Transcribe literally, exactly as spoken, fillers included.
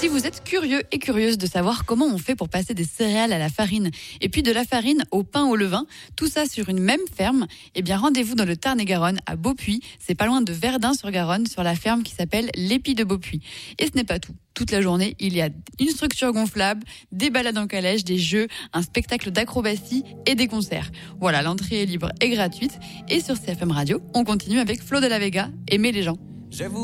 Si vous êtes curieux et curieuse de savoir comment on fait pour passer des céréales à la farine et puis de la farine au pain au levain, tout ça sur une même ferme, eh bien rendez-vous dans le Tarn-et-Garonne à Beaupuy. C'est pas loin de Verdun-sur-Garonne, sur la ferme qui s'appelle l'Épi de Beaupuy. Et ce n'est pas tout. Toute la journée, il y a une structure gonflable, des balades en calèche, des jeux, un spectacle d'acrobatie et des concerts. Voilà, l'entrée est libre et gratuite. Et sur C F M Radio, on continue avec Flo de la Vega, Aimer les gens. J'avoue.